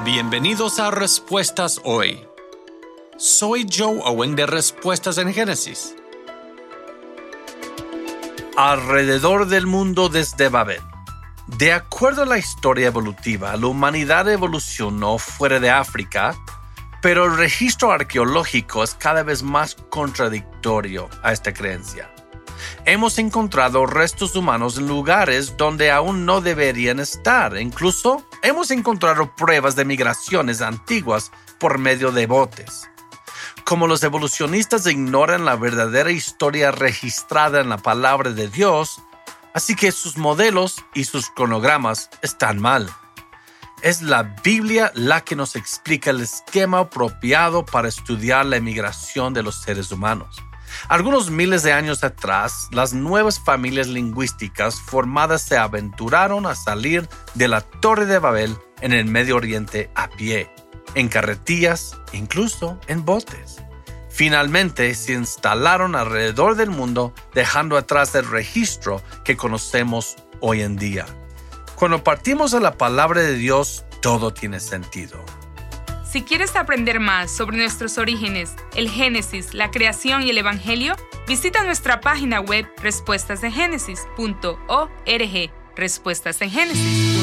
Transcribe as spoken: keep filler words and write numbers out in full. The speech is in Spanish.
Bienvenidos a Respuestas Hoy. Soy Joe Owen de Respuestas en Génesis. Alrededor del mundo desde Babel. De acuerdo a la historia evolutiva, la humanidad evolucionó fuera de África, pero el registro arqueológico es cada vez más contradictorio a esta creencia. Hemos encontrado restos humanos en lugares donde aún no deberían estar. Incluso hemos encontrado pruebas de migraciones antiguas por medio de botes. Como los evolucionistas ignoran la verdadera historia registrada en la palabra de Dios, así que sus modelos y sus cronogramas están mal. Es la Biblia la que nos explica el esquema apropiado para estudiar la emigración de los seres humanos. Algunos miles de años atrás, las nuevas familias lingüísticas formadas se aventuraron a salir de la Torre de Babel en el Medio Oriente a pie, en carretillas, incluso en botes. Finalmente se instalaron alrededor del mundo, dejando atrás el registro que conocemos hoy en día. Cuando partimos de la palabra de Dios, todo tiene sentido. Si quieres aprender más sobre nuestros orígenes, el Génesis, la creación y el Evangelio, visita nuestra página web respuestas en génesis punto org. Respuestas en Génesis.